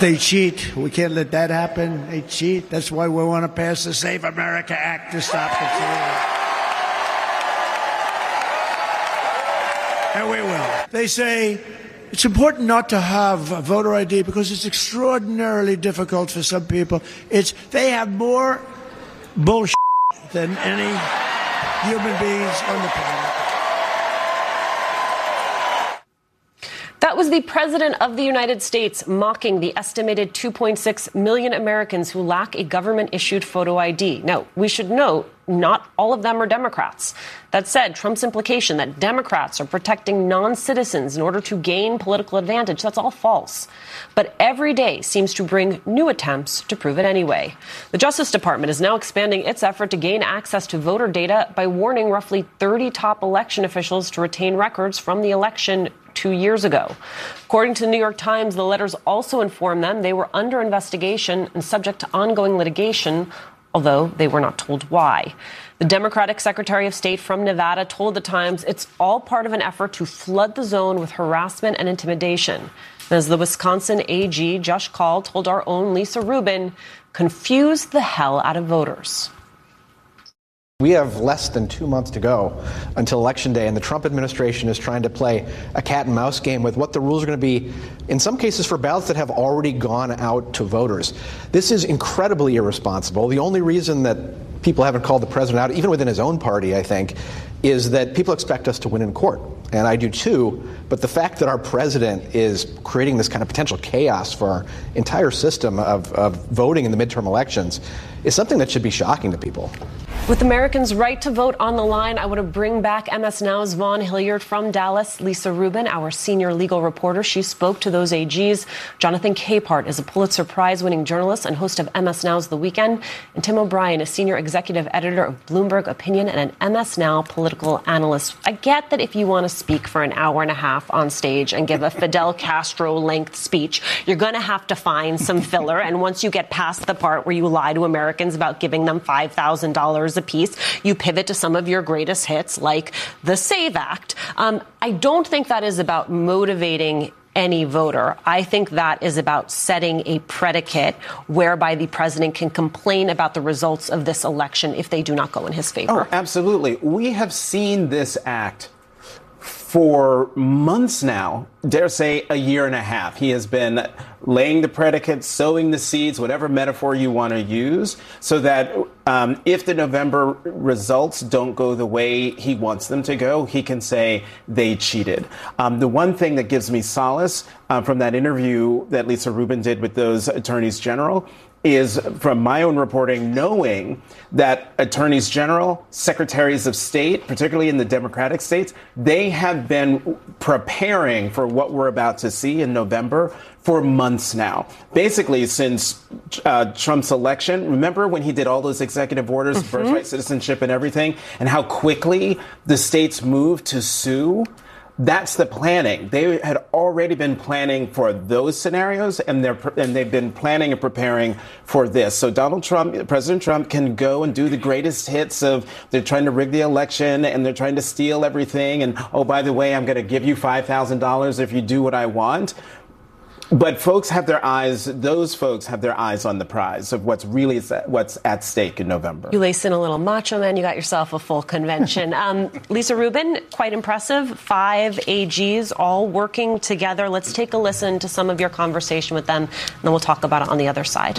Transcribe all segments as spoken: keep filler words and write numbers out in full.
they cheat. We can't let that happen. They cheat. That's why we want to pass the Save America Act to stop the cheating. And we will. They say it's important not to have a voter I D because it's extraordinarily difficult for some people. It's they have more bullshit than any human beings on the planet. That was the President of the United States mocking the estimated two point six million Americans who lack a government-issued photo I D. Now, we should note, not all of them are Democrats. That said, Trump's implication that Democrats are protecting non-citizens in order to gain political advantage, that's all false. But every day seems to bring new attempts to prove it anyway. The Justice Department is now expanding its effort to gain access to voter data by warning roughly thirty top election officials to retain records from the election two years ago. According to the New York Times, the letters also informed them they were under investigation and subject to ongoing litigation, although they were not told why. The Democratic Secretary of State from Nevada told the Times it's all part of an effort to flood the zone with harassment and intimidation. As the Wisconsin A G, Josh Kaul, told our own Lisa Rubin, confused the hell out of voters. We have less than two months to go until Election Day, and the Trump administration is trying to play a cat and mouse game with what the rules are going to be, in some cases for ballots that have already gone out to voters. This is incredibly irresponsible. The only reason that people haven't called the president out, even within his own party, I think, is that people expect us to win in court. And I do too. But the fact that our president is creating this kind of potential chaos for our entire system of, of voting in the midterm elections is something that should be shocking to people. With Americans' right to vote on the line, I want to bring back M S Now's Vaughn Hilliard from Dallas. Lisa Rubin, our senior legal reporter, she spoke to those A Gs. Jonathan Capehart is a Pulitzer Prize-winning journalist and host of M S Now's The Weekend. And Tim O'Brien is senior executive editor of Bloomberg Opinion and an M S Now political analyst. I get that if you want to speak for an hour and a half on stage and give a Fidel Castro-length speech, you're going to have to find some filler. And once you get past the part where you lie to Americans about giving them five thousand dollars a piece, you pivot to some of your greatest hits like the SAVE Act. Um, I don't think that is about motivating any voter. I think that is about setting a predicate whereby the president can complain about the results of this election if they do not go in his favor. Oh, absolutely. We have seen this act for months now, dare say a year and a half. He has been laying the predicates, sowing the seeds, whatever metaphor you want to use, so that um, if the November results don't go the way he wants them to go, he can say they cheated. Um, the one thing that gives me solace uh, from that interview that Lisa Rubin did with those attorneys general is from my own reporting, knowing that attorneys general, secretaries of state, particularly in the Democratic states, they have been preparing for what we're about to see in November for months now. Basically, since uh, Trump's election, remember when he did all those executive orders, mm-hmm. birthright citizenship and everything, and how quickly the states moved to sue? That's the planning. They had already been planning for those scenarios, and they're and they've been planning and preparing for this. So Donald Trump, President Trump, can go and do the greatest hits of they're trying to rig the election and they're trying to steal everything. And oh, by the way, I'm going to give you five thousand dollars if you do what I want. But folks have their eyes, those folks have their eyes on the prize of what's really what's at stake in November. You lace in a little Macho Man, you got yourself a full convention. um, Lisa Rubin, quite impressive. Five A Gs all working together. Let's take a listen to some of your conversation with them, and then we'll talk about it on the other side.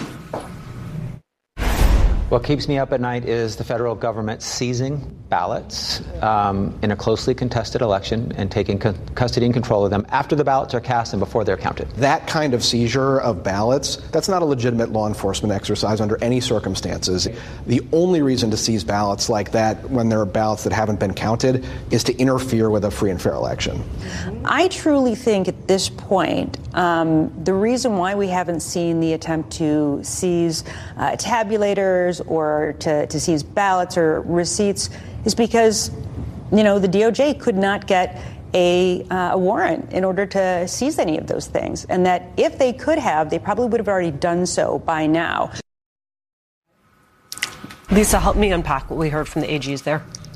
What keeps me up at night is the federal government seizing ballots um, in a closely contested election and taking co- custody and control of them after the ballots are cast and before they're counted. That kind of seizure of ballots, that's not a legitimate law enforcement exercise under any circumstances. The only reason to seize ballots like that when there are ballots that haven't been counted is to interfere with a free and fair election. I truly think at this point, um, the reason why we haven't seen the attempt to seize uh, tabulators or to, to seize ballots or receipts is because, you know, the D O J could not get a, uh, a warrant in order to seize any of those things. And that if they could have, they probably would have already done so by now. Lisa, help me unpack what we heard from the A Gs there.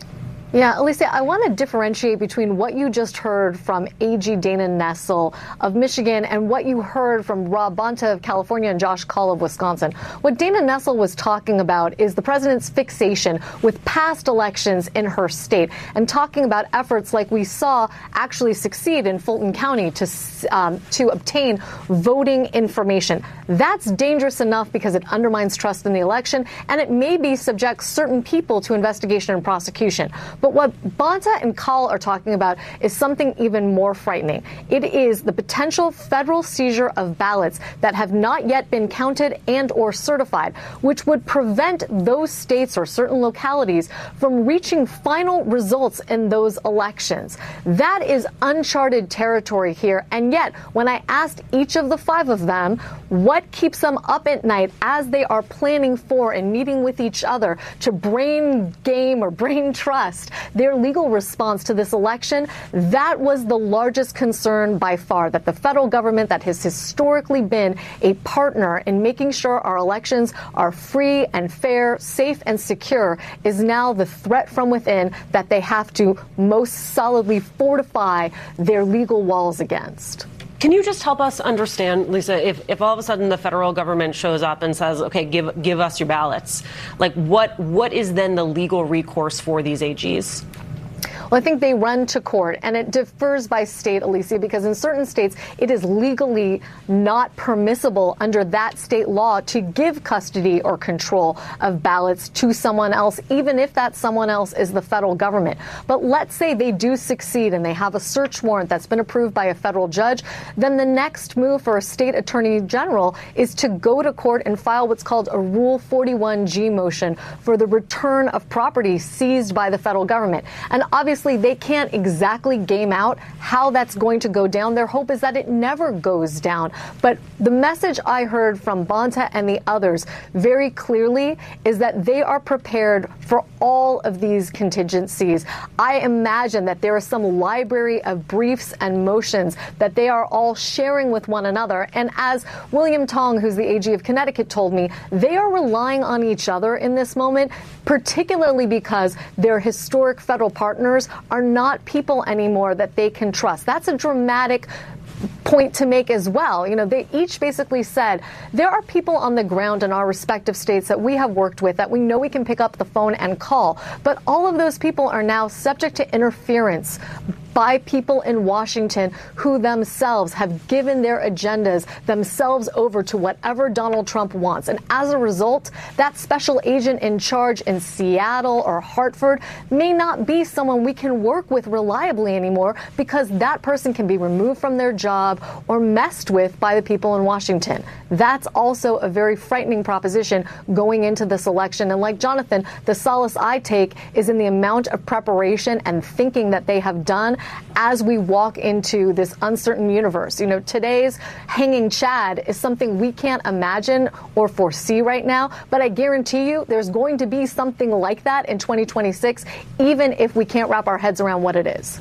Yeah, Alicia, I want to differentiate between what you just heard from A G Dana Nessel of Michigan and what you heard from Rob Bonta of California and Josh Kaul of Wisconsin. What Dana Nessel was talking about is the president's fixation with past elections in her state and talking about efforts like we saw actually succeed in Fulton County to um, to obtain voting information. That's dangerous enough because it undermines trust in the election, and it maybe subjects certain people to investigation and prosecution. But what Bonta and Kaul are talking about is something even more frightening. It is the potential federal seizure of ballots that have not yet been counted and or certified, which would prevent those states or certain localities from reaching final results in those elections. That is uncharted territory here. And yet, when I asked each of the five of them what keeps them up at night as they are planning for and meeting with each other to brain game or brain trust their legal response to this election, that was the largest concern by far, that the federal government that has historically been a partner in making sure our elections are free and fair, safe and secure, is now the threat from within that they have to most solidly fortify their legal walls against. Can you just help us understand, Lisa, if, if all of a sudden the federal government shows up and says, okay, give give us your ballots, like what what is then the legal recourse for these A Gs? Well, I think they run to court, and it differs by state, Alicia, because in certain states it is legally not permissible under that state law to give custody or control of ballots to someone else, even if that someone else is the federal government. But let's say they do succeed and they have a search warrant that's been approved by a federal judge, then the next move for a state attorney general is to go to court and file what's called a Rule forty-one G motion for the return of property seized by the federal government. And obviously, they can't exactly game out how that's going to go down. Their hope is that it never goes down. But the message I heard from Bonta and the others very clearly is that they are prepared for all of these contingencies. I imagine that there is some library of briefs and motions that they are all sharing with one another. And as William Tong, who's the A G of Connecticut, told me, they are relying on each other in this moment, particularly because their historic federal partners are not people anymore that they can trust. That's a dramatic point to make as well. You know, they each basically said there are people on the ground in our respective states that we have worked with that we know we can pick up the phone and call. But all of those people are now subject to interference by people in Washington who themselves have given their agendas themselves over to whatever Donald Trump wants. And as a result, that special agent in charge in Seattle or Hartford may not be someone we can work with reliably anymore because that person can be removed from their job or messed with by the people in Washington. That's also a very frightening proposition going into this election. And like Jonathan, the solace I take is in the amount of preparation and thinking that they have done as we walk into this uncertain universe. You know, today's hanging Chad is something we can't imagine or foresee right now, but I guarantee you there's going to be something like that in twenty twenty-six, even if we can't wrap our heads around what it is.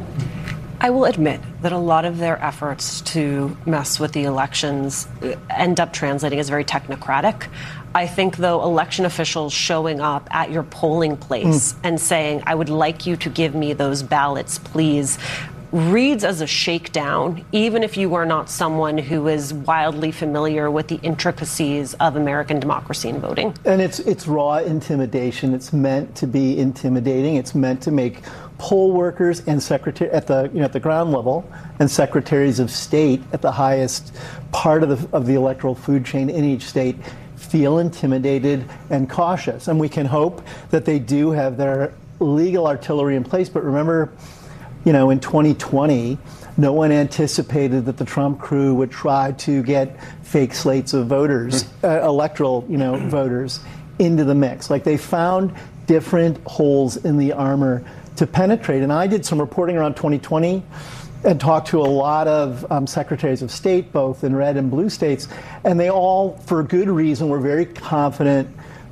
I will admit that a lot of their efforts to mess with the elections end up translating as very technocratic. I think, though, election officials showing up at your polling place mm. and saying, I would like you to give me those ballots, please, reads as a shakedown, even if you are not someone who is wildly familiar with the intricacies of American democracy and voting. And it's it's raw intimidation. It's meant to be intimidating. It's meant to make poll workers and secretary at the you know at the ground level and secretaries of state at the highest part of the of the electoral food chain in each state feel intimidated and cautious. And we can hope that they do have their legal artillery in place. But remember, you know, in twenty twenty, no one anticipated that the Trump crew would try to get fake slates of voters, uh, electoral, you know, voters into the mix. Like, they found different holes in the armor to penetrate. And I did some reporting around twenty twenty and talked to a lot of um, secretaries of state, both in red and blue states, and they all, for good reason, were very confident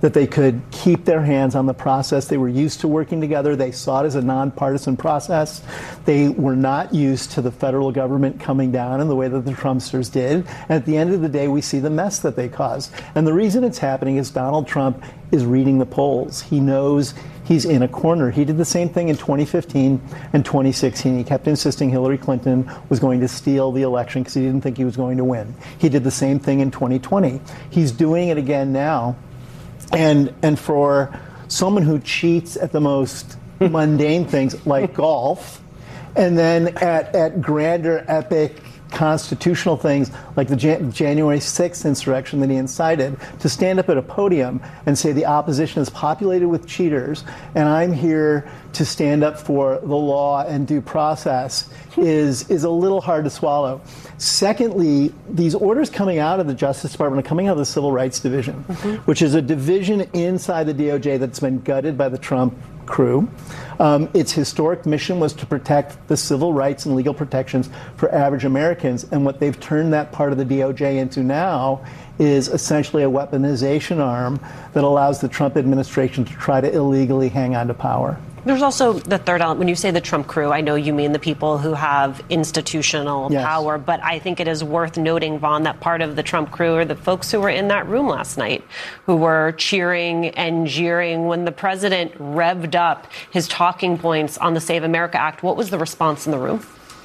that they could keep their hands on the process. They were used to working together. They saw it as a nonpartisan process. They were not used to the federal government coming down in the way that the Trumpsters did. And at the end of the day, we see the mess that they caused. And the reason it's happening is Donald Trump is reading the polls. He knows he's in a corner. He did the same thing in twenty fifteen and twenty sixteen. He kept insisting Hillary Clinton was going to steal the election because he didn't think he was going to win. He did the same thing in twenty twenty. He's doing it again now. And and for someone who cheats at the most mundane things like golf, and then at, at grander, epic constitutional things like the Jan- January sixth insurrection that he incited, to stand up at a podium and say the opposition is populated with cheaters and I'm here to stand up for the law and due process is is a little hard to swallow. Secondly, these orders coming out of the Justice Department are coming out of the Civil Rights Division, mm-hmm. which is a division inside the D O J that's been gutted by the Trump crew. Um, its historic mission was to protect the civil rights and legal protections for average Americans. And what they've turned that part of the D O J into now is essentially a weaponization arm that allows the Trump administration to try to illegally hang on to power. There's also the third element. When you say the Trump crew, I know you mean the people who have institutional yes. power, but I think it is worth noting, Vaughn, that part of the Trump crew are the folks who were in that room last night, who were cheering and jeering when the president revved up his talking points on the Save America Act. What was the response in the room?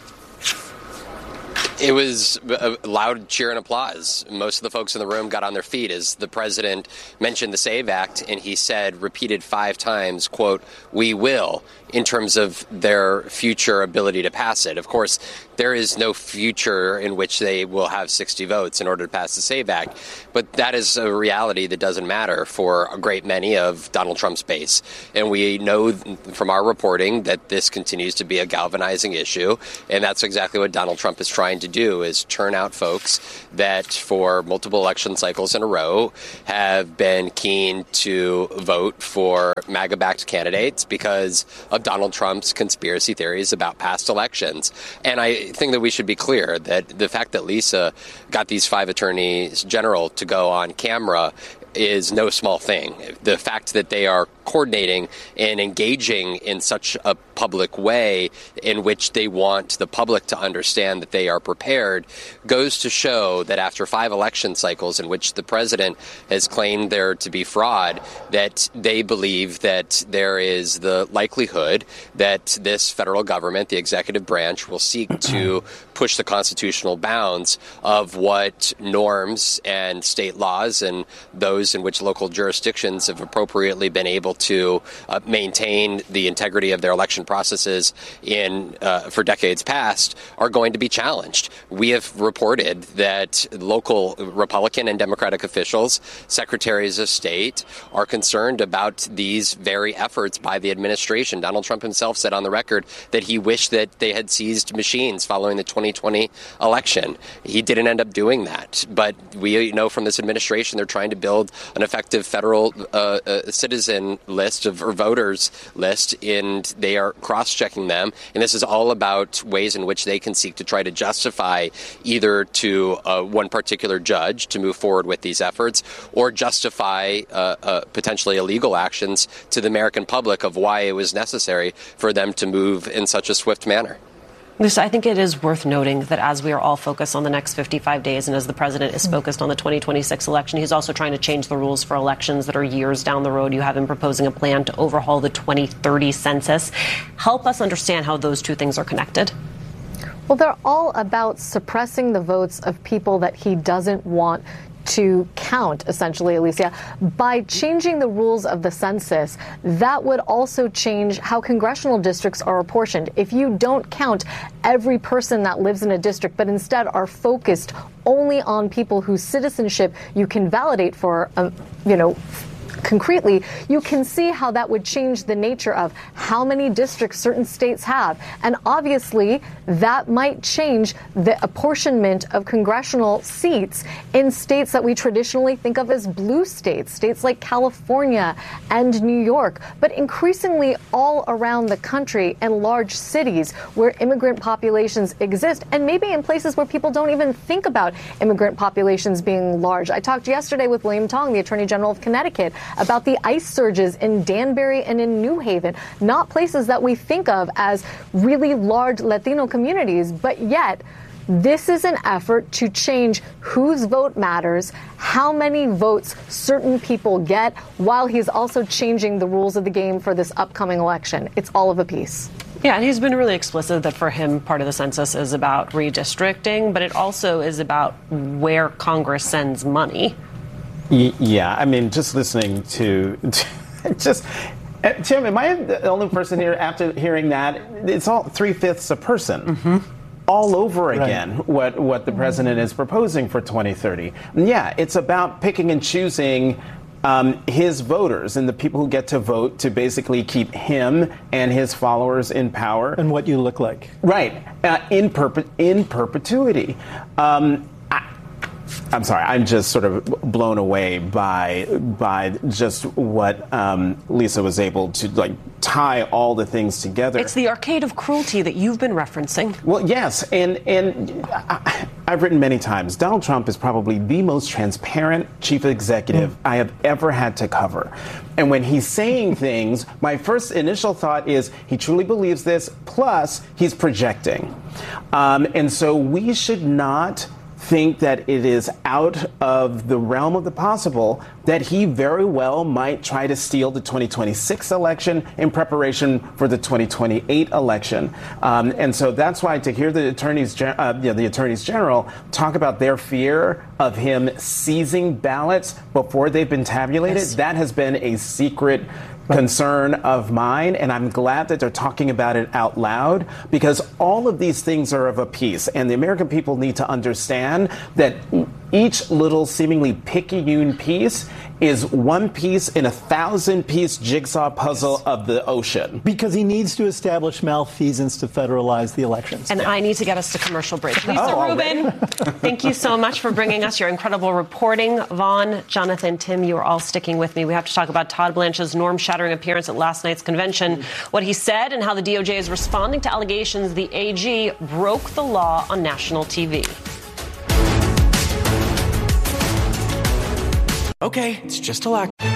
It was a loud cheer and applause. Most of the folks in the room got on their feet as the president mentioned the SAVE Act, and he said, repeated five times, quote, "we will," in terms of their future ability to pass it. Of course, there is no future in which they will have sixty votes in order to pass the SAVE Act, but that is a reality that doesn't matter for a great many of Donald Trump's base. And we know from our reporting that this continues to be a galvanizing issue, and that's exactly what Donald Trump is trying to do, is turn out folks that for multiple election cycles in a row have been keen to vote for MAGA-backed candidates because of Donald Trump's conspiracy theories about past elections. And I think that we should be clear that the fact that Lisa got these five attorneys general to go on camera is no small thing. The fact that they are coordinating and engaging in such a public way in which they want the public to understand that they are prepared goes to show that after five election cycles in which the president has claimed there to be fraud, that they believe that there is the likelihood that this federal government, the executive branch, will seek to push the constitutional bounds of what norms and state laws and those in which local jurisdictions have appropriately been able to uh, maintain the integrity of their election processes in uh, for decades past are going to be challenged. We have reported that local Republican and Democratic officials, secretaries of state, are concerned about these very efforts by the administration. Donald Trump himself said on the record that he wished that they had seized machines following the twenty twenty election. He didn't end up doing that. But we know from this administration they're trying to build an effective federal uh, uh, citizen list of or voters list, and they are cross-checking them. And this is all about ways in which they can seek to try to justify either to uh, one particular judge to move forward with these efforts, or justify uh, uh, potentially illegal actions to the American public of why it was necessary for them to move in such a swift manner. Lisa, I think it is worth noting that as we are all focused on the next fifty-five days and as the president is focused on the twenty twenty-six election, he's also trying to change the rules for elections that are years down the road. You have him proposing a plan to overhaul the twenty thirty census. Help us understand how those two things are connected. Well, they're all about suppressing the votes of people that he doesn't want to count, essentially, Alicia. By changing the rules of the census, that would also change how congressional districts are apportioned. If you don't count every person that lives in a district, but instead are focused only on people whose citizenship you can validate for, um, you know, concretely, you can see how that would change the nature of how many districts certain states have. And obviously, that might change the apportionment of congressional seats in states that we traditionally think of as blue states, states like California and New York, but increasingly all around the country and large cities where immigrant populations exist, and maybe in places where people don't even think about immigrant populations being large. I talked yesterday with William Tong, the Attorney General of Connecticut, about the ice surges in Danbury and in New Haven, not places that we think of as really large Latino communities, but yet this is an effort to change whose vote matters, how many votes certain people get, while he's also changing the rules of the game for this upcoming election. It's all of a piece. Yeah, and he's been really explicit that for him, part of the census is about redistricting, but it also is about where Congress sends money. Yeah, I mean, just listening to, just, Tim, am I the only person here after hearing that? It's all three-fifths a person. Mm-hmm. All over again, right. what, what the president is proposing for twenty thirty. And yeah, it's about picking and choosing um, his voters and the people who get to vote to basically keep him and his followers in power. And what you look like. Right, uh, in, perpe- in perpetuity. Um, I'm sorry, I'm just sort of blown away by by just what um, Lisa was able to like tie all the things together. It's the arcade of cruelty that you've been referencing. Well, yes, and and I, I've written many times, Donald Trump is probably the most transparent chief executive mm. I have ever had to cover. And when he's saying things, my first initial thought is he truly believes this, plus he's projecting. Um, and so we should not think that it is out of the realm of the possible that he very well might try to steal the twenty twenty-six election in preparation for the twenty twenty-eight election. Um, and so that's why to hear the attorneys, uh, you know, the attorneys general talk about their fear of him seizing ballots before they've been tabulated, yes. that has been a secret concern of mine, and I'm glad that they're talking about it out loud, because all of these things are of a piece, and the American people need to understand that each little seemingly picayune piece is one piece in a thousand-piece jigsaw puzzle yes. of the ocean. Because he needs to establish malfeasance to federalize the elections. And I need to get us to commercial break. Lisa oh, Rubin, thank you so much for bringing us your incredible reporting. Vaughn, Jonathan, Tim, you are all sticking with me. We have to talk about Todd Blanche's norm-shattering appearance at last night's convention, what he said, and how the D O J is responding to allegations the A G broke the law on national T V. Okay, it's just a lack.